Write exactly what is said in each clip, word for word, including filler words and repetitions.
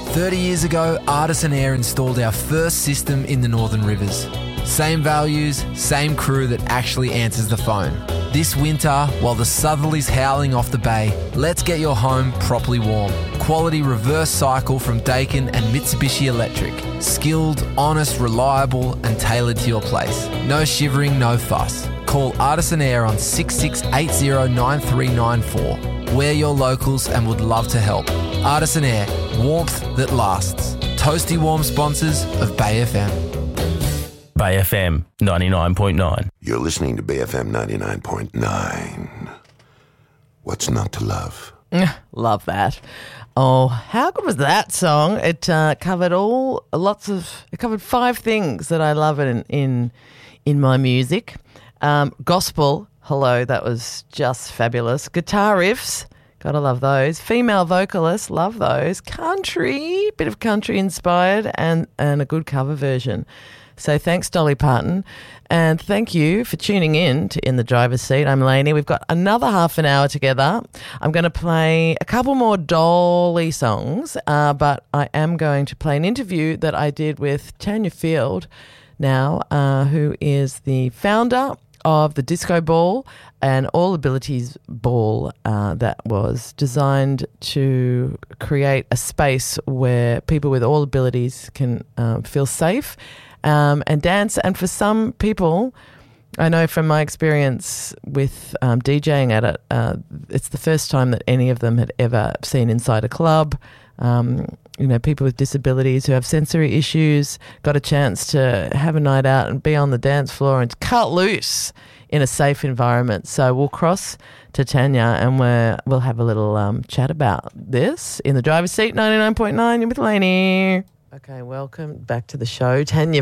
thirty years ago, Artisan Air installed our first system in the Northern Rivers. Same values, same crew that actually answers the phone. This winter, while the southerly's howling off the bay, let's get your home properly warm. Quality reverse cycle from Daikin and Mitsubishi Electric. Skilled, honest, reliable and tailored to your place. No shivering, no fuss. Call Artisan Air on six six eight zero nine three nine four. We're your locals and would love to help. Artisan Air, warmth that lasts. Toasty warm sponsors of Bay F M. Bay F M ninety-nine point nine. You're listening to Bay F M ninety-nine point nine. What's not to love? Love that. Oh, how good was that song? It uh, covered all lots of. It covered five things that I love in in in my music. Um, gospel, hello, that was just fabulous. Guitar riffs, gotta love those. Female vocalists, love those. Country, bit of country inspired, and and a good cover version. So thanks, Dolly Parton, and thank you for tuning in to In the Driver's Seat. I'm Lainey. We've got another half an hour together. I'm going to play a couple more Dolly songs, uh, but I am going to play an interview that I did with Tanya Field now, uh, who is the founder of the Disco Ball, an All Abilities Ball uh, that was designed to create a space where people with all abilities can uh, feel safe Um, and dance. And for some people, I know from my experience with um, DJing at it, uh, it's the first time that any of them had ever seen inside a club. Um, you know, people with disabilities who have sensory issues got a chance to have a night out and be on the dance floor and cut loose in a safe environment. So we'll cross to Tanya and we're, we'll have a little um, chat about this in the Driver's Seat, ninety-nine point nine. You're with Lainey. Okay, welcome back to the show. Tanya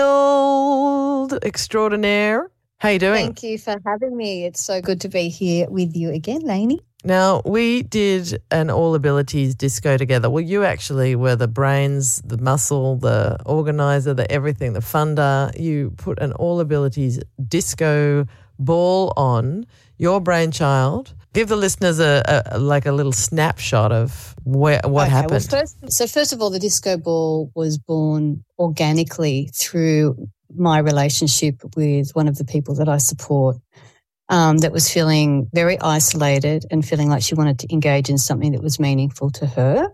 Field, extraordinaire. How you doing? Thank you for having me. It's so good to be here with you again, Lainey. Now, we did an All Abilities disco together. Well, you actually were the brains, the muscle, the organizer, the everything, the funder. You put an All Abilities disco ball on, your brainchild. Give the listeners a, a like a little snapshot of where what okay, happened. Well, first, so first of all, the disco ball was born organically through my relationship with one of the people that I support, um, that was feeling very isolated and feeling like she wanted to engage in something that was meaningful to her.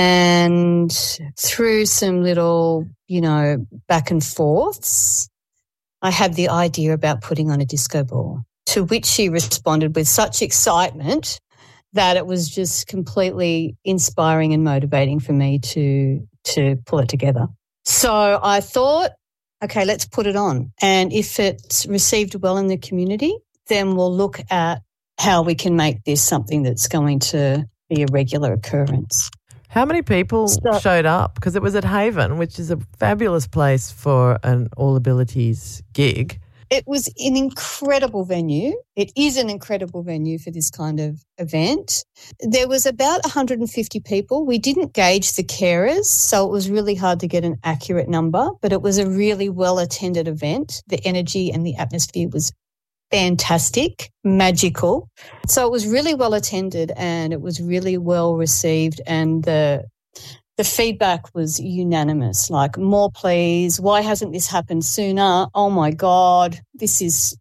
And through some little, you know, back and forths, I had the idea about putting on a disco ball, to which she responded with such excitement that it was just completely inspiring and motivating for me to to pull it together. So I thought, okay, let's put it on. And if it's received well in the community, then we'll look at how we can make this something that's going to be a regular occurrence. How many people so, showed up? Because it was at Haven, which is a fabulous place for an All Abilities gig. It was an incredible venue. It is an incredible venue for this kind of event. There was about one hundred fifty people. We didn't gauge the carers, so it was really hard to get an accurate number, but it was a really well-attended event. The energy and the atmosphere was fantastic, magical. So it was really well-attended and it was really well-received, and the The feedback was unanimous, like, more please, why hasn't this happened sooner? Oh, my God, this is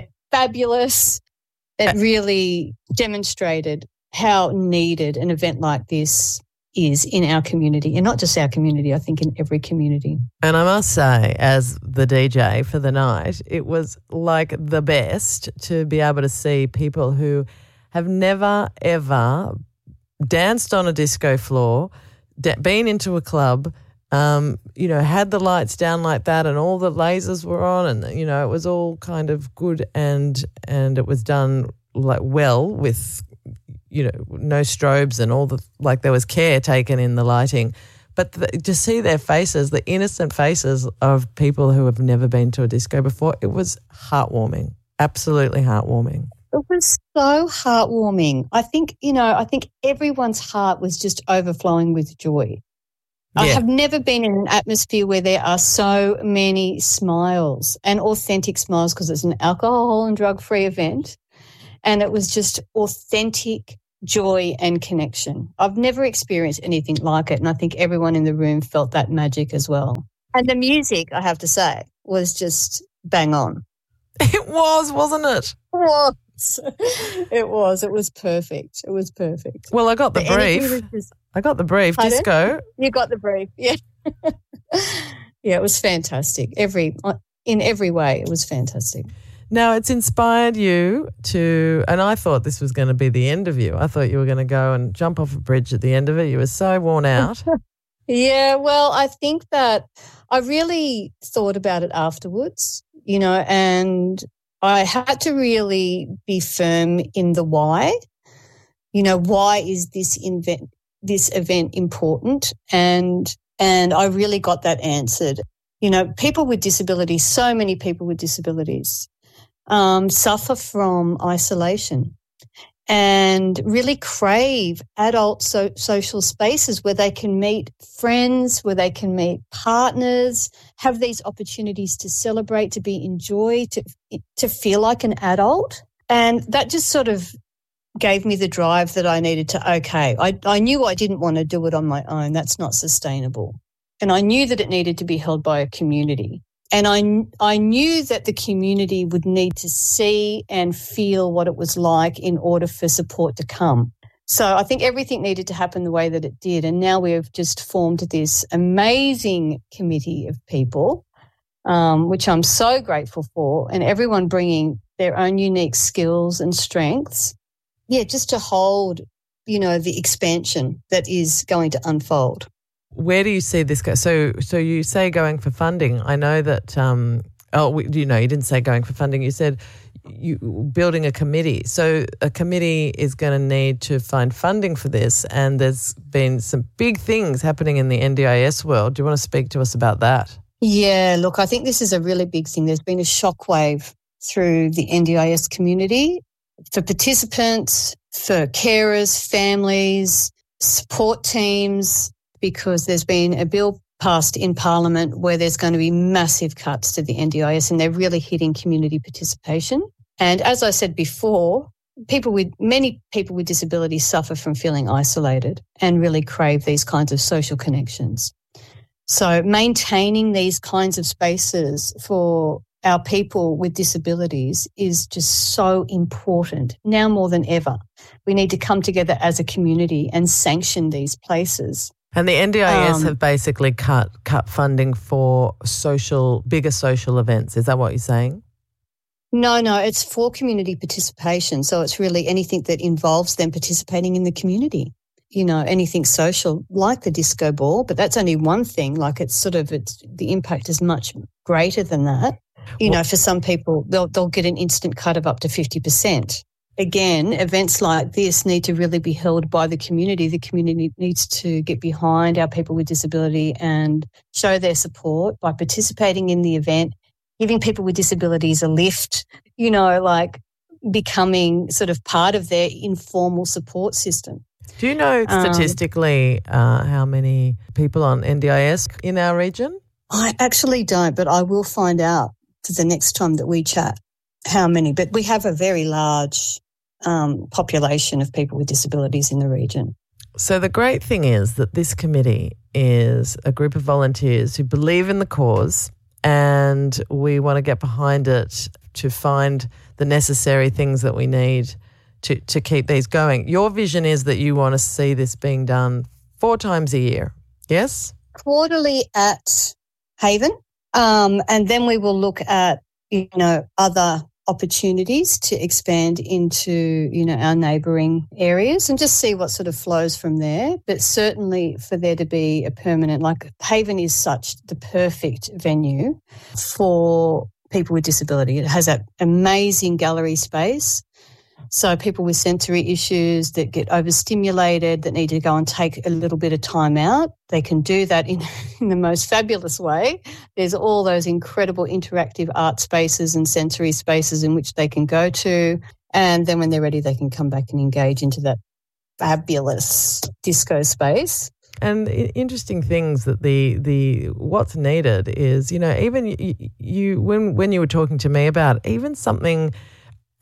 fabulous. It really demonstrated how needed an event like this is in our community, and not just our community, I think in every community. And I must say, as the D J for the night, it was like the best to be able to see people who have never, ever danced on a disco floor, been into a club, um, you know, had the lights down like that and all the lasers were on, and, you know, it was all kind of good and and it was done like well with, you know, no strobes and all the, like there was care taken in the lighting. But the, to see their faces, the innocent faces of people who have never been to a disco before, it was heartwarming, absolutely heartwarming. It was so heartwarming. I think, you know, I think everyone's heart was just overflowing with joy. Yeah. I have never been in an atmosphere where there are so many smiles, and authentic smiles, because it's an alcohol and drug-free event, and it was just authentic joy and connection. I've never experienced anything like it, and I think everyone in the room felt that magic as well. And the music, I have to say, was just bang on. It was, wasn't it? It was. It was. It was perfect. It was perfect. Well, I got the, the brief. Just, I got the brief. Pardon? Disco. You got the brief, yeah. Yeah, it was fantastic. Every in every way, it was fantastic. Now, it's inspired you to, and I thought this was going to be the end of you. I thought you were going to go and jump off a bridge at the end of it. You were so worn out. Yeah, well, I think that I really thought about it afterwards, you know, and I had to really be firm in the why. You know, why is this event, this event important? And and I really got that answered. You know, people with disabilities, so many people with disabilities, um, suffer from isolation and really crave adult so- social spaces where they can meet friends, where they can meet partners, have these opportunities to celebrate, to be enjoyed, to, to feel like an adult. And that just sort of gave me the drive that I needed to, okay, I, I knew I didn't want to do it on my own. That's not sustainable. And I knew that it needed to be held by a community. And I, I knew that the community would need to see and feel what it was like in order for support to come. So I think everything needed to happen the way that it did. And now we've just formed this amazing committee of people, um, which I'm so grateful for, and everyone bringing their own unique skills and strengths. Yeah, just to hold, you know, the expansion that is going to unfold. Where do you see this go? So, so you say going for funding. I know that. Um, oh, you know, you didn't say going for funding. You said you building a committee. So, a committee is going to need to find funding for this, and there's been some big things happening in the N D I S world. Do you want to speak to us about that? Yeah, look, I think this is a really big thing. There's been a shockwave through the N D I S community for participants, for carers, families, support teams, because there's been a bill passed in Parliament where there's going to be massive cuts to the N D I S, and they're really hitting community participation. And as I said before, people with many people with disabilities suffer from feeling isolated and really crave these kinds of social connections. So maintaining these kinds of spaces for our people with disabilities is just so important now more than ever. We need to come together as a community and sanction these places. And the N D I S um, have basically cut cut funding for social, bigger social events. Is that what you're saying? No, no, it's for community participation. So it's really anything that involves them participating in the community. You know, anything social like the disco ball, but that's only one thing. Like it's sort of, it's the impact is much greater than that. You well, know, for some people, they'll they'll get an instant cut of up to fifty percent. Again, events like this need to really be held by the community. The community needs to get behind our people with disability and show their support by participating in the event, giving people with disabilities a lift, you know, like becoming sort of part of their informal support system. Do you know statistically um, uh, how many people on N D I S in our region? I actually don't, but I will find out for the next time that we chat how many. But we have a very large Um, population of people with disabilities in the region. So the great thing is that this committee is a group of volunteers who believe in the cause, and we want to get behind it to find the necessary things that we need to, to keep these going. Your vision is that you want to see this being done four times a year, yes? Quarterly at Haven, um, and then we will look at, you know, other opportunities to expand into, you know, our neighbouring areas and just see what sort of flows from there. But certainly for there to be a permanent, like Haven is such the perfect venue for people with disability. It has that amazing gallery space. So people with sensory issues that get overstimulated, that need to go and take a little bit of time out, they can do that in, in the most fabulous way. There's all those incredible interactive art spaces and sensory spaces in which they can go to. And then when they're ready, they can come back and engage into that fabulous disco space. And interesting things that the the what's needed is, you know, even you, you when when you were talking to me about even something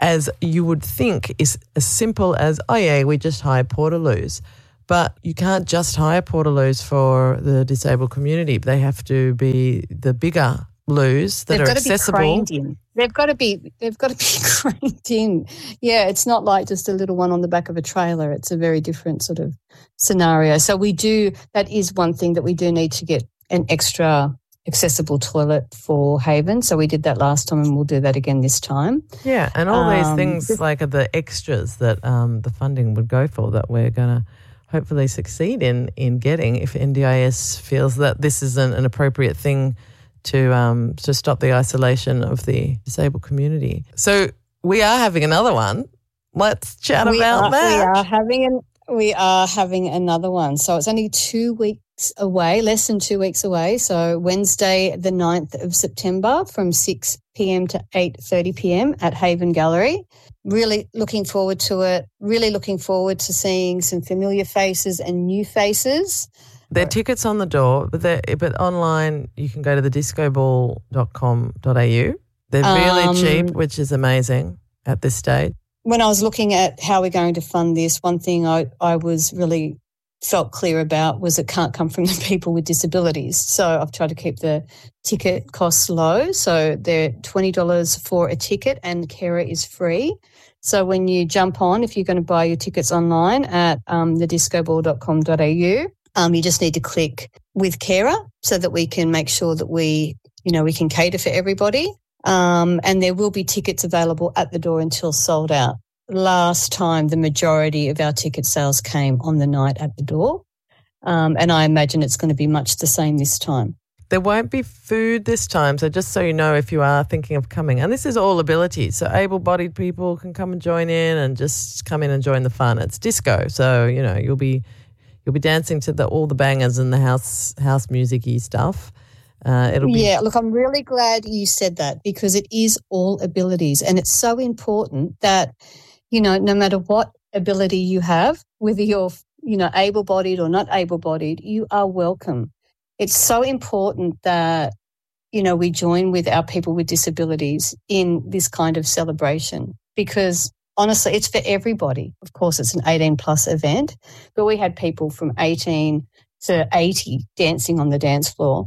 as you would think is as simple as, oh yeah, we just hire portaloos. But you can't just hire portaloos for the disabled community. They have to be the bigger loos that they've are got accessible. To be craned in. They've got to be. They've got to be craned in. Yeah, it's not like just a little one on the back of a trailer. It's a very different sort of scenario. So we do. That is one thing that we do need to get an extra accessible toilet for Haven. So we did that last time, and we'll do that again this time. Yeah, and all Um, these things like are the extras that um, the funding would go for that we're going to hopefully succeed in in getting if N D I S feels that this isn't an appropriate thing to um, to stop the isolation of the disabled community. So we are having another one. Let's chat we about are, that. We are having an. We are having another one. So it's only two weeks away, less than two weeks away. So Wednesday, the ninth of September from six p.m. to eight thirty p.m. at Haven Gallery. Really looking forward to it. Really looking forward to seeing some familiar faces and new faces. There are tickets on the door, but they're- but online you can go to the disco ball dot com dot a u. They're really Um, cheap, which is amazing at this stage. When I was looking at how we're going to fund this, one thing I, I was really felt clear about was it can't come from the people with disabilities. So I've tried to keep the ticket costs low. So they're twenty dollars for a ticket and carer is free. So when you jump on, if you're going to buy your tickets online at um, the disco ball dot com dot a u, um, you just need to click with carer so that we can make sure that we, you know, we can cater for everybody. Um, and there will be tickets available at the door until sold out. Last time, the majority of our ticket sales came on the night at the door. Um, and I imagine it's going to be much the same this time. There won't be food this time, so just so you know if you are thinking of coming. And this is all abilities, so able-bodied people can come and join in and just come in and join the fun. It's disco, so, you know, you'll be you'll be dancing to the all the bangers and the house house music-y stuff. Uh, it'll be Yeah, look, I'm really glad you said that because it is all abilities and it's so important that, you know, no matter what ability you have, whether you're, you know, able-bodied or not able-bodied, you are welcome. It's so important that, you know, we join with our people with disabilities in this kind of celebration because honestly, it's for everybody. Of course, it's an eighteen plus event, but we had people from eighteen to eighty dancing on the dance floor.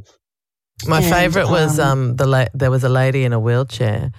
My And, favourite was um, um, the la- there was a lady in a wheelchair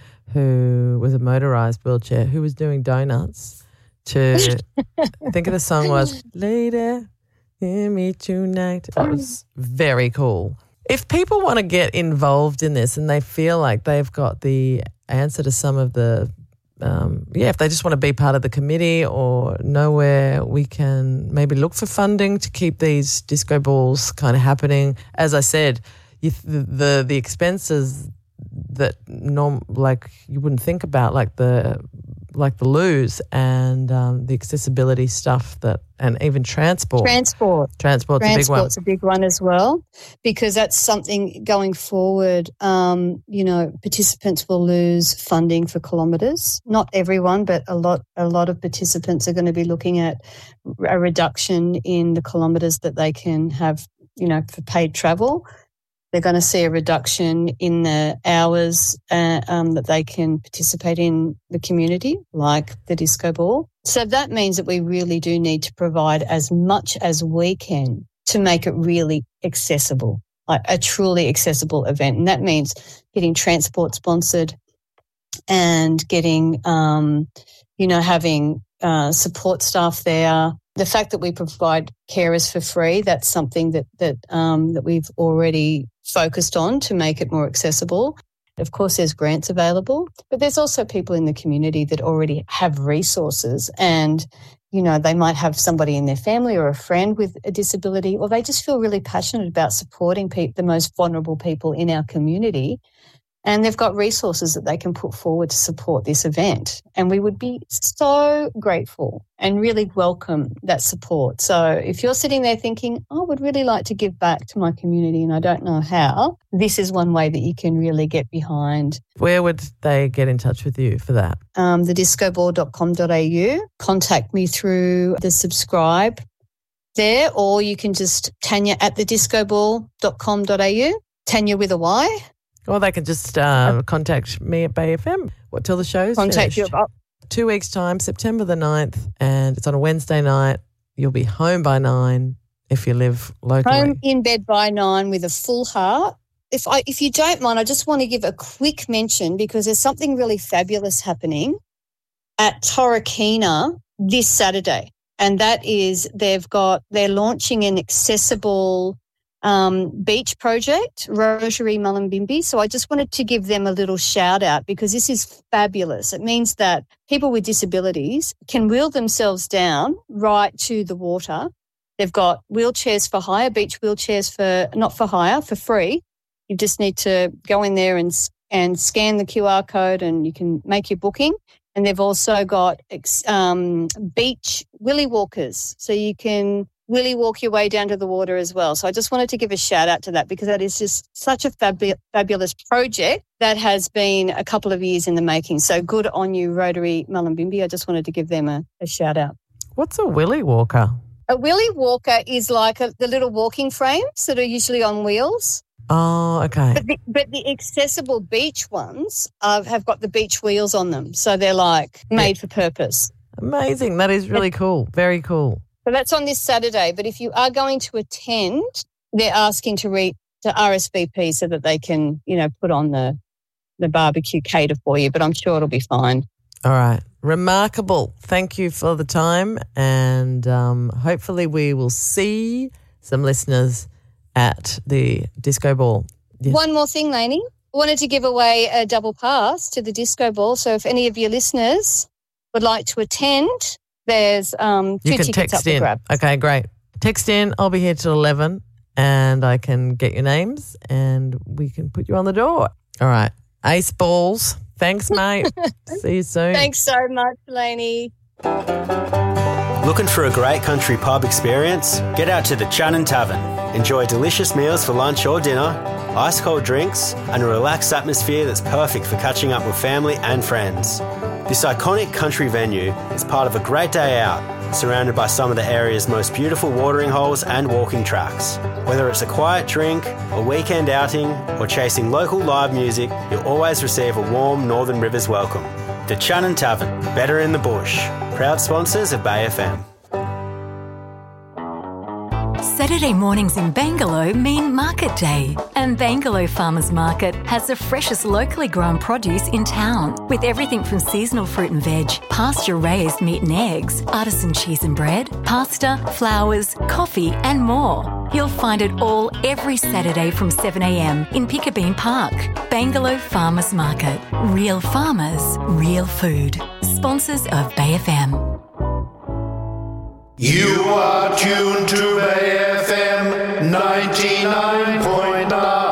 who was a motorised wheelchair who was doing donuts to, I think the song was, Lady, hear me tonight. That was very cool. If people want to get involved in this and they feel like they've got the answer to some of the, um, yeah, if they just want to be part of the committee or know where we can maybe look for funding to keep these disco balls kind of happening. As I said, you, the, the the expenses that norm like you wouldn't think about, like the like the loos and um, the accessibility stuff that, and even transport. Transport. Transport's a big one. Transport's a big one as well because that's something going forward, um, you know, participants will lose funding for kilometres. Not everyone, but a lot a lot of participants are going to be looking at a reduction in the kilometres that they can have, you know, for paid travel. They're going to see a reduction in the hours uh, um, that they can participate in the community, like the disco ball. So that means that we really do need to provide as much as we can to make it really accessible, like a truly accessible event. And that means getting transport sponsored and getting, um, you know, having uh, support staff there. The fact that we provide carers for free, that's something that that um, that we've already focused on to make it more accessible. Of course, there's grants available, but there's also people in the community that already have resources and, you know, they might have somebody in their family or a friend with a disability, or they just feel really passionate about supporting pe- the most vulnerable people in our community. And they've got resources that they can put forward to support this event. And we would be so grateful and really welcome that support. So if you're sitting there thinking, I would really like to give back to my community and I don't know how, this is one way that you can really get behind. Where would they get in touch with you for that? Um, the disco ball dot com dot a u. Contact me through the subscribe there, or you can just Tanya at the disco ball dot com dot a u. Tanya with a Y. Or they can just uh, contact me at Bay F M. What till the show's Contact finished. you. two weeks' time, September the ninth, and it's on a Wednesday night. You'll be home by nine if you live locally. Home in bed by nine with a full heart. If I, if you don't mind, I just want to give a quick mention because there's something really fabulous happening at Torquay this Saturday, and that is they've got they're launching an accessible um, beach project, Rotary Mullumbimby. So I just wanted to give them a little shout out because this is fabulous. It means that people with disabilities can wheel themselves down right to the water. They've got wheelchairs for hire, beach wheelchairs for not for hire, for free. You just need to go in there and and scan the Q R code and you can make your booking. And they've also got um, beach willy walkers, so you can willy walk your way down to the water as well. So I just wanted to give a shout out to that because that is just such a fabu- fabulous project that has been a couple of years in the making. So good on you, Rotary Mullumbimby. I just wanted to give them a, a shout out. What's a willy walker? A willy walker is like a, the little walking frames that are usually on wheels. Oh, okay. But the, but the accessible beach ones uh, have got the beach wheels on them. So they're like made yeah. for purpose. Amazing. That is really cool. Very cool. So that's on this Saturday. But if you are going to attend, they're asking to read to R S V P so that they can, you know, put on the, the barbecue cater for you. But I'm sure it'll be fine. All right. Remarkable. Thank you for the time. And um, hopefully we will see some listeners at the disco ball. Yes. One more thing, Lainey. I wanted to give away a double pass to the disco ball. So if any of your listeners would like to attend, there's um, two you can tickets text up for in. grab. Okay, great. Text in. I'll be here till eleven and I can get your names and we can put you on the door. All right. Ace balls. Thanks, mate. See you soon. Thanks so much, Lainey. Looking for a great country pub experience? Get out to the Channon Tavern. Enjoy delicious meals for lunch or dinner, ice-cold drinks, and a relaxed atmosphere that's perfect for catching up with family and friends. This iconic country venue is part of a great day out, surrounded by some of the area's most beautiful watering holes and walking tracks. Whether it's a quiet drink, a weekend outing, or chasing local live music, you'll always receive a warm Northern Rivers welcome. The Channon Tavern, better in the bush. Proud sponsors of Bay F M. Saturday mornings in Bangalow mean Market Day, and Bangalow Farmers Market has the freshest locally grown produce in town, with everything from seasonal fruit and veg, pasture-raised meat and eggs, artisan cheese and bread, pasta, flowers, coffee and more. You'll find it all every Saturday from seven a m in Piccabeen Park. Bangalow Farmers Market. Real farmers, real food. Sponsors of Bay F M. You are tuned to Bay F M ninety-nine point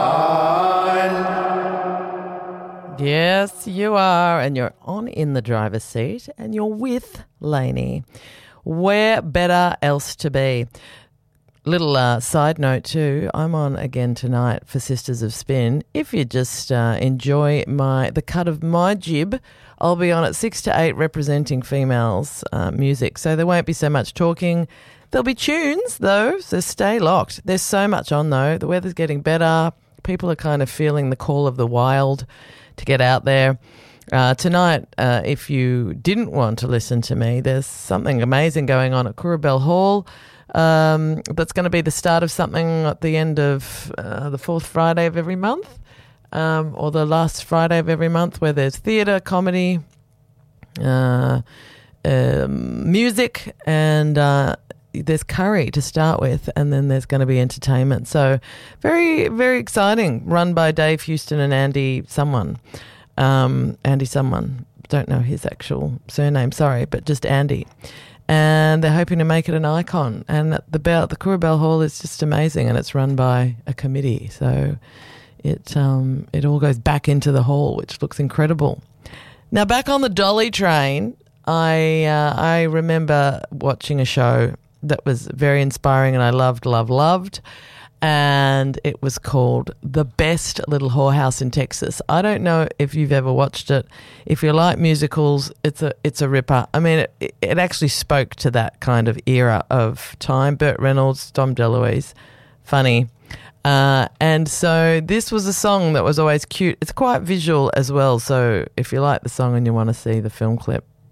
nine. Yes, you are, and you're on in the driver's seat, and you're with Lainey. Where better else to be? Little uh, side note too, I'm on again tonight for Sisters of Spin. If you just uh, enjoy my the cut of my jib, I'll be on at six to eight representing females uh, music. So there won't be so much talking. There'll be tunes though, so stay locked. There's so much on though. The weather's getting better. People are kind of feeling the call of the wild to get out there. Uh, tonight, uh, if you didn't want to listen to me, there's something amazing going on at Coorabell Hall. Um, that's going to be the start of something at the end of uh, the fourth Friday of every month, um, or the last Friday of every month, where there's theatre, comedy, uh, um, music, and uh, there's curry to start with, and then there's going to be entertainment. So very, very exciting, run by Dave Houston and Andy someone. Um, Andy someone. Don't know his actual surname, sorry, but just Andy. And they're hoping to make it an icon. And the bell, the Coorabell Hall is just amazing, and it's run by a committee. So it um, it all goes back into the hall, which looks incredible. Now, back on the Dolly train, I uh, I remember watching a show that was very inspiring, and I loved, loved, loved. And it was called The Best Little Whorehouse in Texas. I don't know if you've ever watched it. If you like musicals, it's a it's a ripper. I mean, it, it actually spoke to that kind of era of time. Burt Reynolds, Dom DeLuise, funny. Uh, and so this was a song that was always cute. It's quite visual as well. So if you like the song and you want to see the film clip,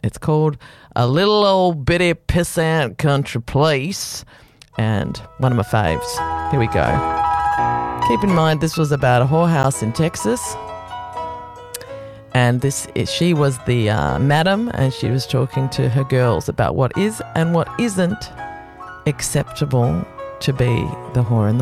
It's called A Little Old Bitty Pissant Country Place, and one of my faves. Here we go. Keep in mind, this was about a whorehouse in Texas. And this is, she was the uh, madam, and she was talking to her girls about what is and what isn't acceptable to be the whore in the